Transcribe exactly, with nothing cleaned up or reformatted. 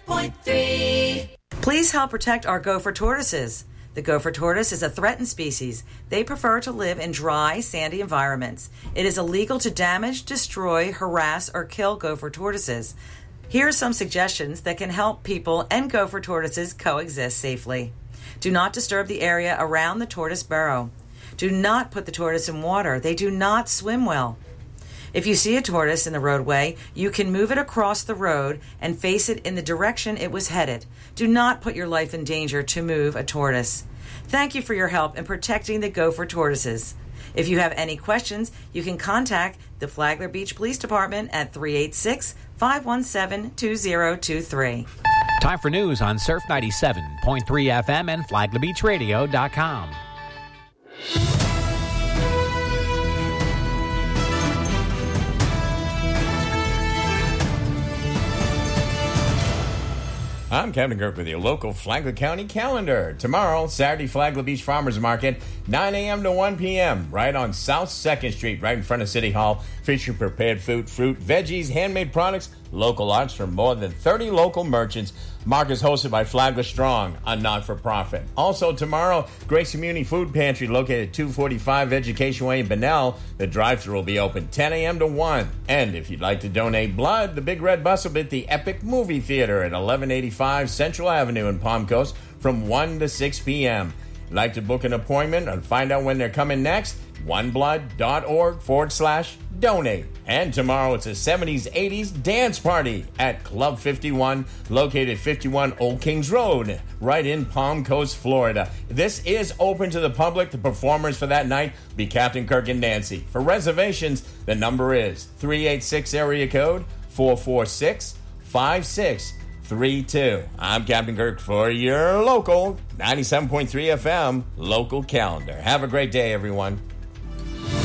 point three. Please help protect our gopher tortoises. The gopher tortoise is a threatened species. They prefer to live in dry, sandy environments. It is illegal to damage, destroy, harass, or kill gopher tortoises. Here are some suggestions that can help people and gopher tortoises coexist safely. Do not disturb the area around the tortoise burrow. Do not put the tortoise in water. They do not swim well. If you see a tortoise in the roadway, you can move it across the road and face it in the direction it was headed. Do not put your life in danger to move a tortoise. Thank you for your help in protecting the gopher tortoises. If you have any questions, you can contact the Flagler Beach Police Department at three eight six, five one seven, two zero two three. Time for news on Surf ninety-seven point three F M and Flagler Beach Radio dot com. I'm Captain Kirk with your local Flagler County calendar. Tomorrow, Saturday, Flagler Beach Farmers Market, nine a.m. to one p.m., right on South second Street, right in front of City Hall, featuring prepared food, fruit, veggies, handmade products, local arts from more than thirty local merchants. Market is hosted by Flagler Strong, a not-for-profit. Also tomorrow, Grace Community Food Pantry, located at two forty-five Education Way in Bunnell. The drive-thru will be open ten a.m. to one. And if you'd like to donate blood, the Big Red Bus will be at the Epic Movie Theater at eleven eighty-five Central Avenue in Palm Coast from one to six p.m. If you'd like to book an appointment and find out when they're coming next, oneblood.org forward slash donate. And tomorrow it's a seventies, eighties dance party at Club fifty-one, located at fifty-one Old Kings Road, right in Palm Coast, Florida. This is open to the public. The performers for that night be Captain Kirk and Nancy. For reservations, the number is three eight six area code four four six, five six three two. I'm Captain Kirk for your local ninety-seven point three F M local calendar. Have a great day, everyone.